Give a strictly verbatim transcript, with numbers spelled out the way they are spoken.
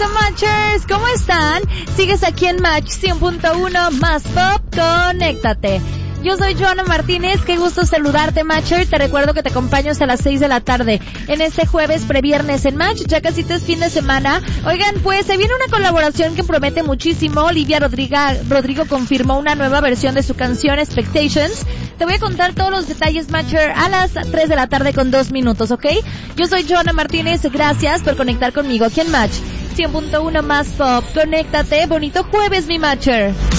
Matchers, ¿cómo están? Sigues aquí en Match cien punto uno más Pop, conéctate. Yo soy Joana Martínez, qué gusto saludarte, Matcher. Te recuerdo que te acompaño hasta las seis de la tarde en este jueves previernes en Match, ya casi es fin de semana. Oigan, pues se viene una colaboración que promete muchísimo. Olivia Rodrigo, Rodrigo confirmó una nueva versión de su canción Expectations. Te voy a contar todos los detalles, Matcher, a las tres de la tarde con dos minutos, ¿ok? Yo soy Joana Martínez, gracias por conectar conmigo aquí en Match cien punto uno más Pop. Conéctate, bonito jueves, mi Matcher.